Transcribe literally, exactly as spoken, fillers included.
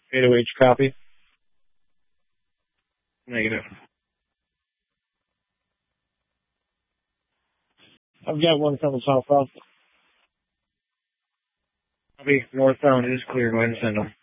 eight oh H copy. Negative. I've got one coming southbound. Copy. Northbound is clear. Go ahead and send them.